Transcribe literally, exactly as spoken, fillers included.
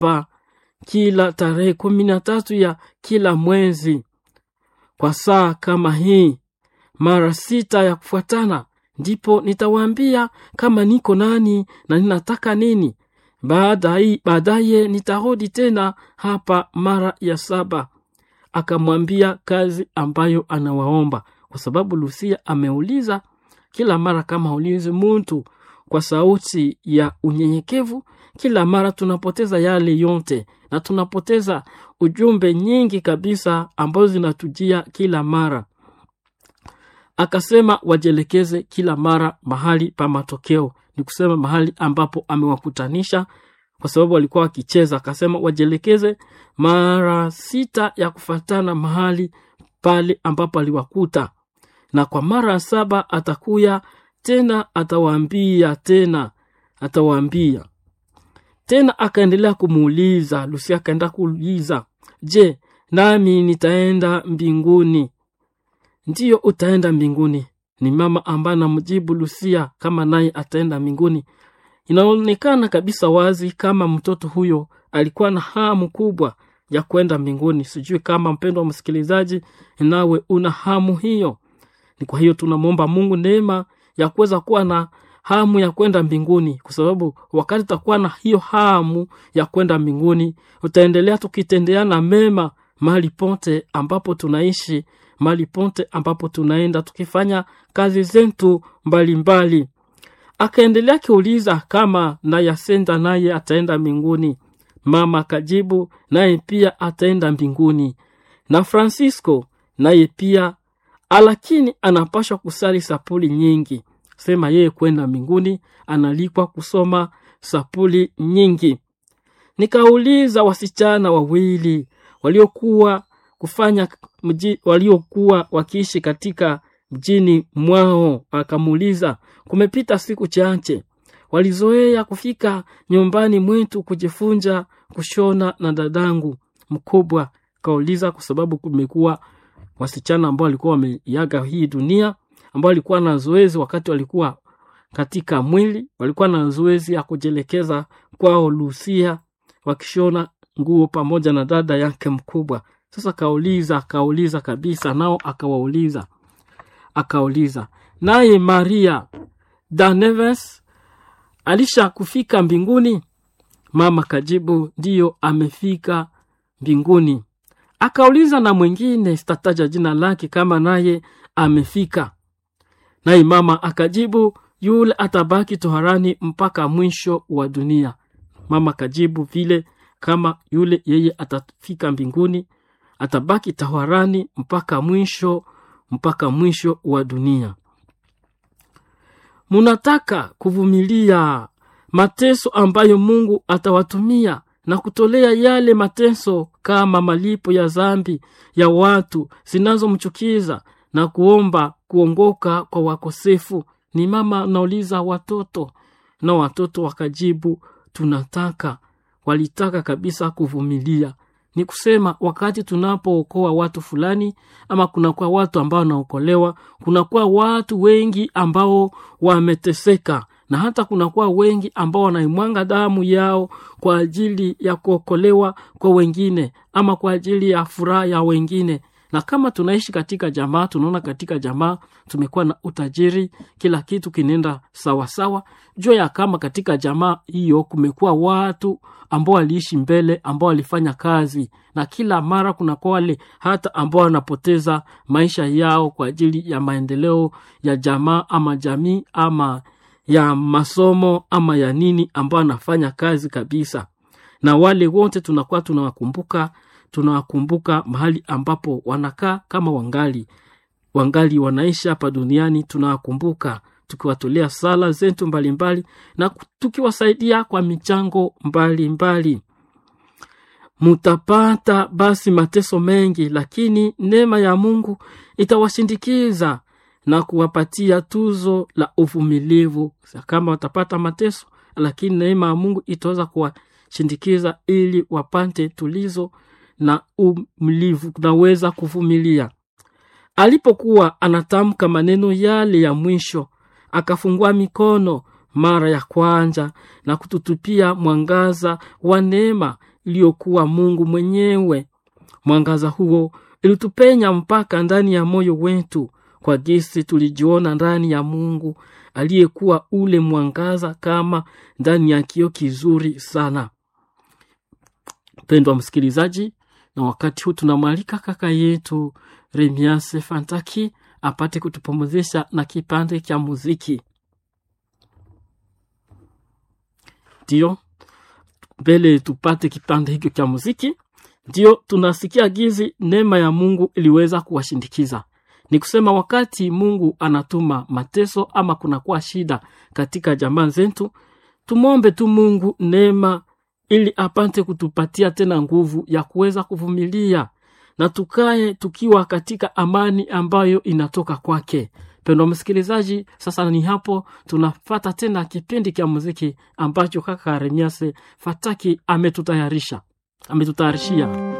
hapa kila tarehe kumi na tatu ya kila mwezi kwa saa kama hii mara sita ya kufuatana, ndipo nitawaambia kama niko nani na ninataka nini. Baadaye baadaye nitarudi tena hapa mara ya saba. Akamwambia kazi ambayo anawaomba, kwa sababu Lucia ameuliza kila mara kama ulizi mtu kwa sauti ya unyenyekevu. Kila mara tunapoteza yale yote na tunapoteza ujumbe nyingi kabisa ambazo zinatujia kila mara. Akasema wajelekeze kila mara mahali pa matokeo, ni kusema mahali ambapo amewakutanisha, kwa sababu walikuwa wakicheza. Akasema wajelekeze mara sita ya kufatana mahali pale ambapo aliwakuta, na kwa mara saba atakuya tena atawaambia tena atawaambia tena. Akaendelea kumuuliza Lucia, akaenda kuuliza, je, nami nitaenda mbinguni? Ndiyo, utaenda mbinguni. Ni mama ambaye anamjibu Lucia kama naye ataenda mbinguni. Inaonekana kabisa wazi kama mtoto huyo alikuwa na hamu kubwa ya kwenda mbinguni. Sijui kama mpendwa msikilizaji nawe una hamu hiyo. Ni kwa hiyo tunamwomba Mungu neema ya kuweza kuwa na hamu ya kwenda mbinguni, kwa sababu wakati utakuwa na hiyo hamu ya kwenda mbinguni, utaendelea tukitendeana mema mahali pote ambapo tunaishi, mahali pote ambapo tunaenda, tukifanya kazi zetu mbalimbali. Akaendelea kuuliza kama na Yasenda naye ataenda mbinguni. Mama akajibu naye pia ataenda mbinguni, na Francisco naye pia, lakini anapaswa kusali sapuli nyingi. Sema yeye kwenda mbinguni analikwa kusoma sapuli nyingi. Nikauliza wasichana wawili waliokuwa kufanya mji, waliokuwa wakiishi katika mjini mwao. Akamuuliza, kumepita siku chache, walizoea kufika nyumbani mwetu kujifunza kushona na dadangu mkubwa. Kauliza kwa sababu kumekuwa wasichana ambao walikuwa wameiaga hii dunia, ambao walikuwa na zoezi wakati walikuwa katika mwili, walikuwa na zoezi ya kujelekeza kwao Lucia wakishona nguo pamoja na dada yake mkubwa. Sasa kauliza kauliza kabisa, nao akawauliza akauliza naye Maria da Neves alisha kufika mbinguni? Mama kajibu ndiyo, amefika mbinguni. Akauliza na mwingine, sitataja jina lake, kama naye amefika. Naye mama akajibu, yule atabaki toharani mpaka mwisho wa dunia. Mama kajibu vile kama yule yeye atafika mbinguni, atabaki toharani mpaka mwisho mpaka mwisho wa dunia. Munataka kuvumilia mateso ambayo Mungu atawatumia na kutolea yale mateso kama malipo ya dhambi ya watu zinazomchukiza na kuomba kuongoka kwa wakosefu? Ni mama nauliza watoto, na watoto wakajibu tunataka. Walitaka kabisa kuvumilia. Ni kusema wakati tunapookoa watu fulani, ama kunakuwa watu ambao wanaokolewa, kunakuwa watu wengi ambao wameteseka, na hata kunakuwa wengi ambao wanaimwanga damu yao kwa ajili ya kuokolewa kwa wengine, ama kwa ajili ya furaha ya wengine. Na kama tunaishi katika jamaa, tunaona katika jamaa tumekuwa na utajiri, kila kitu kinaenda sawa sawa. Jua ya kama katika jamaa hiyo kumekuwa watu ambao waliishi mbele, ambao walifanya kazi, na kila mara kuna kwa wale hata ambao wanapoteza maisha yao kwa ajili ya maendeleo ya jamaa ama jamii ama ya masomo ama ya nini, ambao wanafanya kazi kabisa. Na wale wote tunakuwa tunawakumbuka tunawakumbuka mahali ambapo wanakaa, kama wangali wangali wanaishi hapa duniani, tunawakumbuka tukiwatolea sala zetu mbalimbali na tukiwasaidia kwa michango mbalimbali. Mutapata basi mateso mengi, lakini neema ya Mungu itawashindikiza na kuwapatia tuzo la uvumilivu. Kama watapata mateso, lakini neema ya Mungu itaweza kuwashindikiza ili wapate tulizo na umlivu naweza kuvumilia. Alipokuwa anatamka maneno yale ya mwisho, akafungua mikono mara ya kwanza na kututupia mwangaza wa neema iliyokuwa Mungu mwenyewe. Mwangaza huo ilitupenya mpaka ndani ya moyo wetu, kwa jinsi tulijiona ndani ya Mungu aliyekuwa ule mwangaza kama ndani ya kioo kizuri sana. Mpendwa msikilizaji, na wakati huu tunamwalika kaka yetu Remias Fataki apate kutupumzisha na kipande cha muziki. Ndio, mbele tupate kipande hicho cha muziki, ndio tunasikia gizi neema ya Mungu iliweza kuwashindikiza. Ni kusema wakati Mungu anatuma mateso ama kuna kuwa shida katika jamaa zetu, tumombe tu Mungu neema ili apate kutupatia tena nguvu ya kuweza kuvumilia na tukae tukiwa katika amani ambayo inatoka kwake. Pendo msikilizaji, sasa ni hapo tunafata tena kipindi cha muziki ambacho kaka Remias Fataki ametutayarisha ametutayarishia.